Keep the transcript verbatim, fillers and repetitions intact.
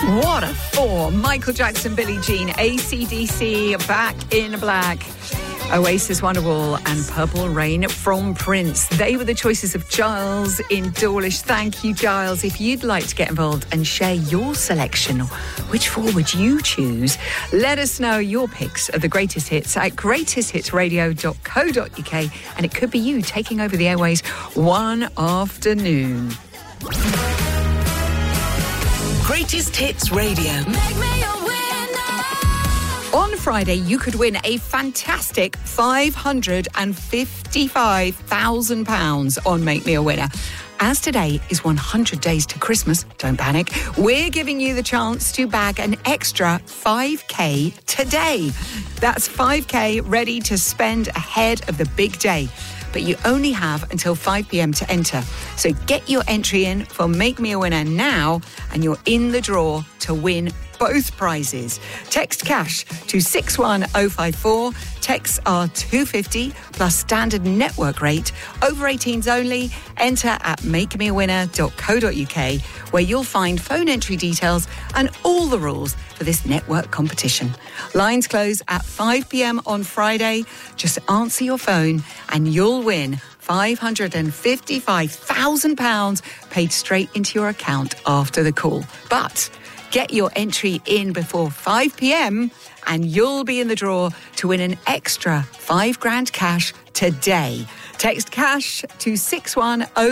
What a four. Michael Jackson, Billie Jean, A C D C, Back in Black, Oasis, Wonderwall and Purple Rain from Prince. They were the choices of Giles in Dawlish. Thank you, Giles. If you'd like to get involved and share your selection, which four would you choose? Let us know your picks of the greatest hits at greatest hits radio dot co dot uk, and it could be you taking over the airways one afternoon. Greatest Hits Radio. Make me a winner. On Friday, you could win a fantastic five hundred fifty-five thousand pounds on Make Me a Winner. As today is one hundred days to Christmas, don't panic, we're giving you the chance to bag an extra five K today. That's five K ready to spend ahead of the big day. But you only have until five p.m. to enter. So get your entry in for Make Me a Winner now, and you're in the draw to win both prizes. Text cash to six one oh five four. Texts are two fifty plus standard network rate. Over eighteens only. Enter at make me a winner dot co dot uk, where you'll find phone entry details and all the rules for this network competition. Lines close at five p.m. on Friday. Just answer your phone and you'll win five hundred fifty-five thousand pounds paid straight into your account after the call. But get your entry in before five p.m. and you'll be in the draw to win an extra five grand cash today. Text cash to six one oh